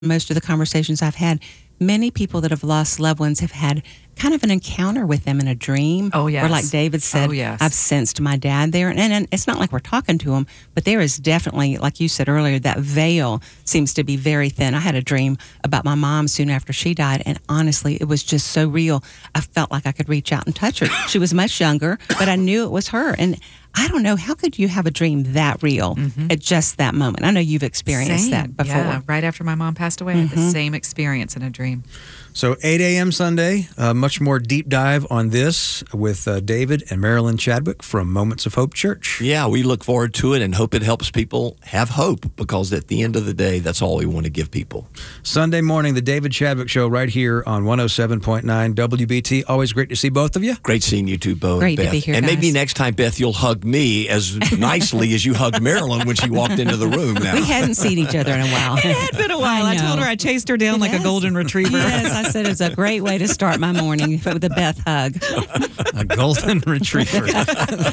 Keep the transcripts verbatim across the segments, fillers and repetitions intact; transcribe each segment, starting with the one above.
most of the conversations I've had, many people that have lost loved ones have had kind of an encounter with them in a dream. Oh, yes. Where, like David said, oh, yes. I've sensed my dad there. And, and it's not like we're talking to him, but there is definitely, like you said earlier, that veil seems to be very thin. I had a dream about my mom soon after she died, and honestly, it was just so real. I felt like I could reach out and touch her. She was much younger, but I knew it was her. And I don't know, how could you have a dream that real mm-hmm. at just that moment? I know you've experienced same. that before. Yeah, right after my mom passed away, mm-hmm. I had the same experience in a dream. So eight a.m. Sunday, uh, much more deep dive on this with uh, David and Marilyn Chadwick from Moments of Hope Church. Yeah, we look forward to it and hope it helps people have hope, because at the end of the day, that's all we want to give people. Sunday morning, the David Chadwick Show right here on one oh seven point nine W B T. Always great to see both of you. Great seeing you two, Bo Great and Beth. to be here, and guys. maybe next time, Beth, you'll hug me as nicely as you hugged Marilyn when she walked into the room. Now. We hadn't seen each other in a while. It had been a while. I, I told her I chased her down It like has. a golden retriever. Yes, I said it's a great way to start my morning with a Beth hug. A golden retriever. From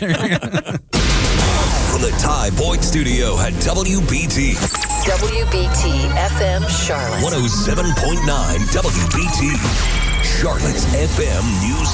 the Ty Boyd Studio at W B T. W B T F M Charlotte. one oh seven point nine W B T. Charlotte's F M News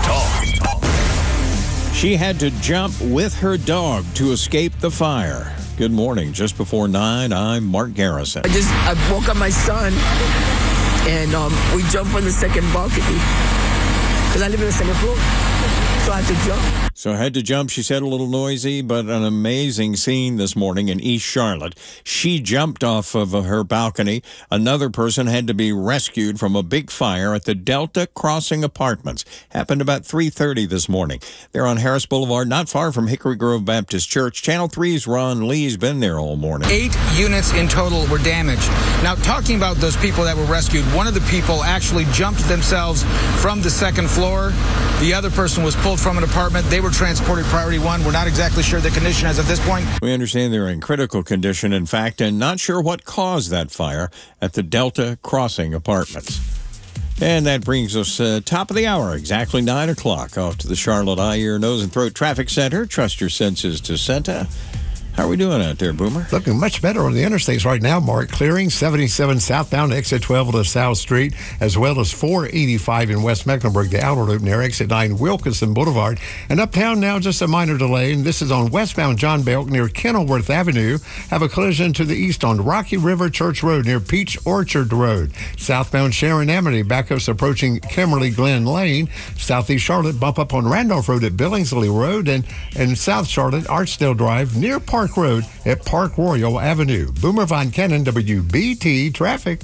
Talk. She had to jump with her dog to escape the fire. Good morning. Just before nine, I'm Mark Garrison. I just I woke up my son, and um, we jumped on the second balcony because I live in the second floor, so I had to jump. So I had to jump, she said, a little noisy, but an amazing scene this morning in East Charlotte. She jumped off of her balcony. Another person had to be rescued from a big fire at the Delta Crossing Apartments. Happened about three thirty this morning. They're on Harris Boulevard, not far from Hickory Grove Baptist Church. Channel three's Ron Lee's been there all morning. Eight units in total were damaged. Now, talking about those people that were rescued, one of the people actually jumped themselves from the second floor. The other person was pulled from an apartment. They were transported priority one. We're not exactly sure the condition as of this point. We understand they're in critical condition, in fact, and not sure what caused that fire at the Delta Crossing Apartments. And that brings us uh, top of the hour, exactly nine o'clock, off to the Charlotte Eye, Ear, Nose, and Throat Traffic Center. Trust your senses to Senta. How are we doing out there, Boomer? Looking much better on the interstates right now, Mark. Clearing seventy-seven southbound, exit twelve to South Street, as well as four eighty-five in West Mecklenburg, the outer loop near exit nine Wilkinson Boulevard. And uptown now, just a minor delay, and this is on westbound John Belk near Kenilworth Avenue. Have a collision to the east on Rocky River Church Road near Peach Orchard Road. Southbound Sharon Amity, backups approaching Kimberly Glen Lane. Southeast Charlotte, bump up on Randolph Road at Billingsley Road, and in South Charlotte, Archdale Drive near Park Road at Park Royal Avenue. Boomer Von Cannon, W B T Traffic.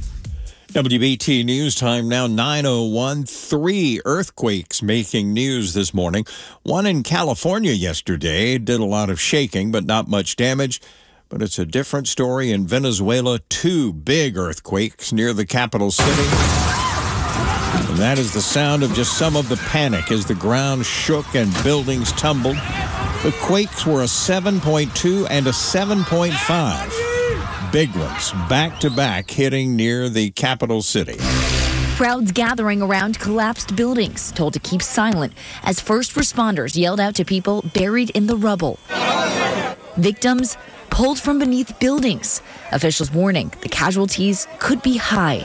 W B T News time now, nine oh one. Three earthquakes making news this morning. One in California yesterday did a lot of shaking, but not much damage. But it's a different story in Venezuela. Two big earthquakes near the capital city. And that is the sound of just some of the panic as the ground shook and buildings tumbled. The quakes were a seven point two and a seven point five. Big ones, back-to-back, hitting near the capital city. Crowds gathering around collapsed buildings, told to keep silent as first responders yelled out to people buried in the rubble. Victims pulled from beneath buildings. Officials warning the casualties could be high.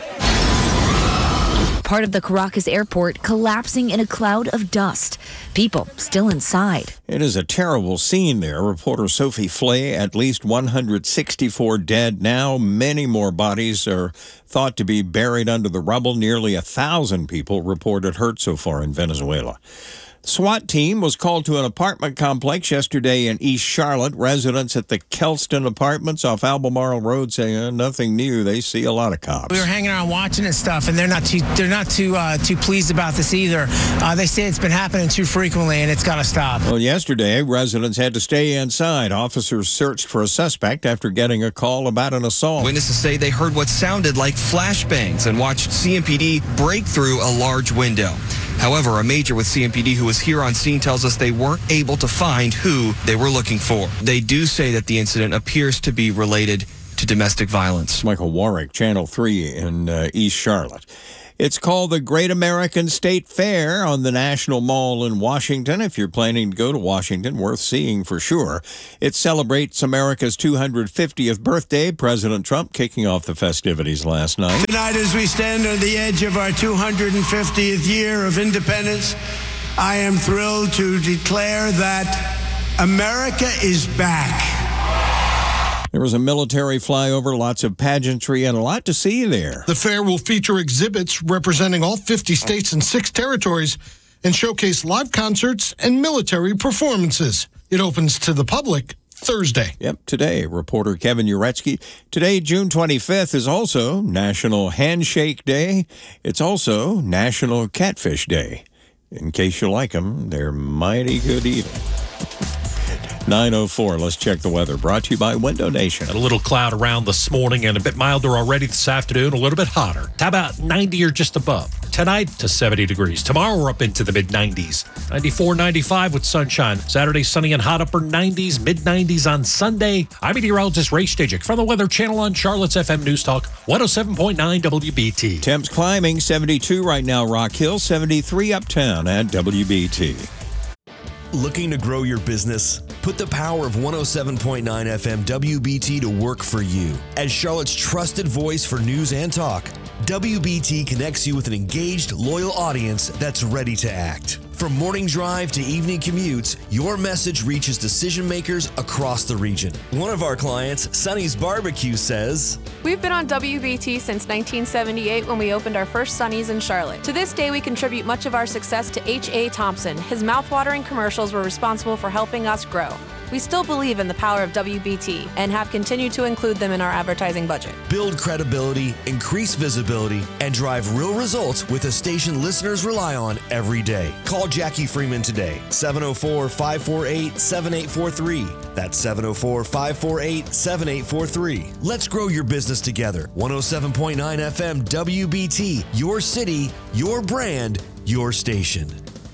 Part of the Caracas airport collapsing in a cloud of dust. People still inside. It is a terrible scene there. Reporter Sophie Flay, at least one hundred sixty-four dead now. Many more bodies are thought to be buried under the rubble. Nearly a thousand people reported hurt so far in Venezuela. The SWAT team was called to an apartment complex yesterday in East Charlotte. Residents at the Kelston Apartments off Albemarle Road saying uh, nothing new. They see a lot of cops. We were hanging around watching and stuff, and they're not too they're not too uh, too pleased about this either. Uh, they say it's been happening too frequently, and it's got to stop. Well, yesterday, residents had to stay inside. Officers searched for a suspect after getting a call about an assault. Witnesses say they heard what sounded like flashbangs and watched C M P D break through a large window. However, a major with C M P D who was here on scene tells us they weren't able to find who they were looking for. They do say that the incident appears to be related to domestic violence. Michael Warwick, Channel three in uh, East Charlotte. It's called the Great American State Fair on the National Mall in Washington. If you're planning to go to Washington, worth seeing for sure. It celebrates America's two hundred fiftieth birthday. President Trump kicking off the festivities last night. Tonight, as we stand on the edge of our two hundred fiftieth year of independence, I am thrilled to declare that America is back. There was a military flyover, lots of pageantry, and a lot to see there. The fair will feature exhibits representing all fifty states and six territories and showcase live concerts and military performances. It opens to the public Thursday. Yep, today, reporter Kevin Uretsky. Today, June twenty-fifth, is also National Handshake Day. It's also National Catfish Day. In case you like them, they're mighty good eating. nine oh four, let's check the weather. Brought to you by Window Nation. A little cloud around this morning and a bit milder already this afternoon, a little bit hotter. How about ninety or just above? Tonight to seventy degrees. Tomorrow we're up into the mid nineties. ninety-four, ninety-five with sunshine. Saturday sunny and hot, upper nineties, mid nineties on Sunday. I'm meteorologist Ray Stajic from the Weather Channel on Charlotte's F M News Talk one oh seven point nine W B T. Temps climbing, seventy-two right now, Rock Hill, seventy-three uptown at W B T. Looking to grow your business? Put the power of one oh seven point nine F M W B T to work for you. As Charlotte's trusted voice for news and talk, W B T connects you with an engaged, loyal audience that's ready to act. From morning drive to evening commutes, your message reaches decision makers across the region. One of our clients, Sonny's Barbecue, says, "We've been on W B T since nineteen seventy-eight when we opened our first Sonny's in Charlotte. To this day, we contribute much of our success to H A. Thompson. His mouthwatering commercials were responsible for helping us grow. We still believe in the power of W B T and have continued to include them in our advertising budget. Build credibility, increase visibility, and drive real results with a station listeners rely on every day. Call Jackie Freeman today, seven oh four, five four eight, seven eight four three. That's seven oh four, five four eight, seven eight four three. Let's grow your business together. one oh seven point nine F M W B T, your city, your brand, your station.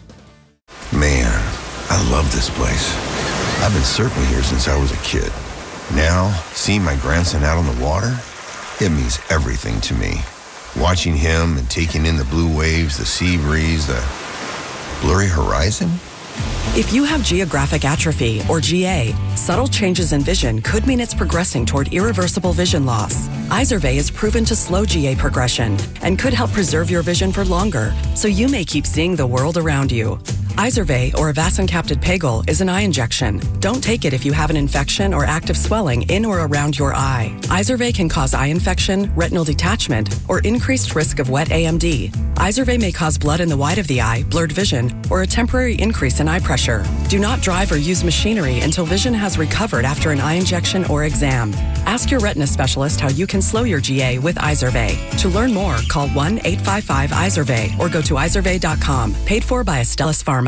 Man, I love this place. I've been surfing here since I was a kid. Now, seeing my grandson out on the water, it means everything to me. Watching him and taking in the blue waves, the sea breeze, the blurry horizon. If you have geographic atrophy, or G A, subtle changes in vision could mean it's progressing toward irreversible vision loss. Izervay is proven to slow G A progression and could help preserve your vision for longer, so you may keep seeing the world around you. Izervay, or avacincaptad pegol, is an eye injection. Don't take it if you have an infection or active swelling in or around your eye. Izervay can cause eye infection, retinal detachment, or increased risk of wet A M D. Izervay may cause blood in the white of the eye, blurred vision, or a temporary increase in eye pressure. Do not drive or use machinery until vision has recovered after an eye injection or exam. Ask your retina specialist how you can slow your G A with Izervay. To learn more, call one eight five five Izervay or go to izervay dot com. Paid for by Astellas Pharma.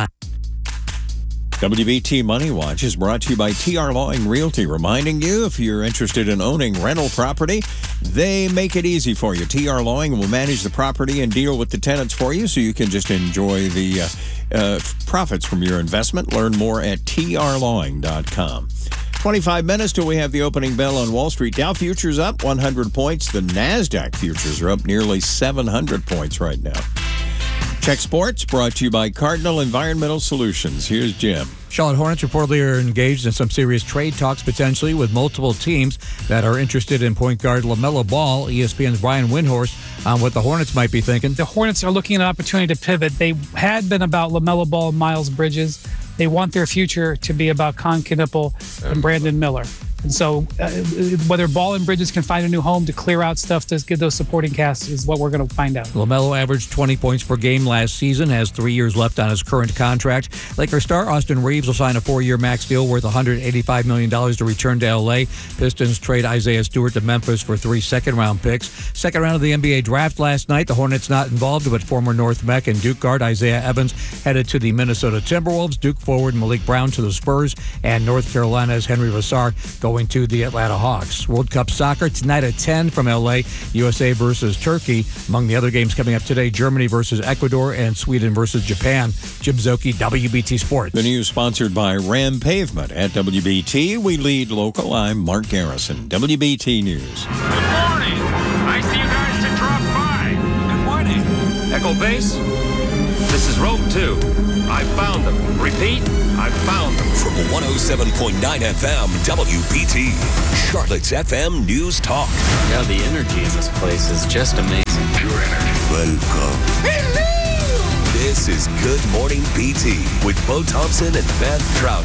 W B T Money Watch is brought to you by T R Lawing Realty, reminding you if you're interested in owning rental property, they make it easy for you. T R Lawing will manage the property and deal with the tenants for you so you can just enjoy the uh, uh, profits from your investment. Learn more at T R lawing dot com. twenty-five minutes till we have the opening bell on Wall Street. Dow futures up one hundred points. The NASDAQ futures are up nearly seven hundred points right now. Check Sports, brought to you by Cardinal Environmental Solutions. Here's Jim. Charlotte Hornets reportedly are engaged in some serious trade talks potentially with multiple teams that are interested in point guard LaMelo Ball. E S P N's Brian Windhorst on what the Hornets might be thinking. The Hornets are looking at an opportunity to pivot. They had been about LaMelo Ball and Miles Bridges. They want their future to be about Con Knipple and Brandon Miller. And so uh, whether Ball and Bridges can find a new home to clear out stuff to get those supporting casts is what we're going to find out. LaMelo averaged twenty points per game last season, has three years left on his current contract. Lakers star Austin Reeves will sign a four-year max deal worth one hundred eighty-five million dollars to return to L A. Pistons trade Isaiah Stewart to Memphis for three second-round picks. Second round of the N B A draft last night. The Hornets not involved, but former North Mech and Duke guard Isaiah Evans headed to the Minnesota Timberwolves. Duke forward Malik Brown to the Spurs, and North Carolina's Henry Vassar going going to the Atlanta Hawks. World Cup soccer tonight at ten from L A, U S A versus Turkey. Among the other games coming up today, Germany versus Ecuador and Sweden versus Japan. Jim Zoki, W B T Sports. The news sponsored by Ram Pavement at W B T. We lead local. I'm Mark Garrison, W B T News. Good morning. Nice of you guys to drop by. Good morning. Echo Base, this is Rope two. I found them. Repeat, I found them. From one oh seven point nine F M W B T, Charlotte's F M News Talk. Yeah, the energy in this place is just amazing. Pure energy. Welcome. Hello. This is Good Morning B T with Bo Thompson and Beth Trout.